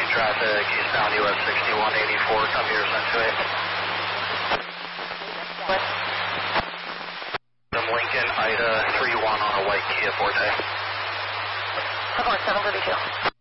main traffic, eastbound US 6184, come here, send to it. What? Lincoln, Ida, 3-1 on a white Kia Forte. Hold on, 732.